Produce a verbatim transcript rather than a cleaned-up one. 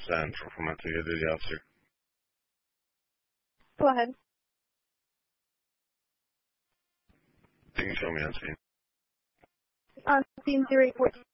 Central from Antigua to the officer. Go ahead. You can show me on scene. On scene zero eight fourteen.